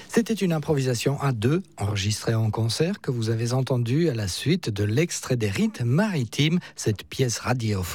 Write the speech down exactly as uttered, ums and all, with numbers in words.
C'était une improvisation à deux, enregistrée en concert, que vous avez entendue à la suite de l'extrait des Rites maritimes, cette pièce radiophonique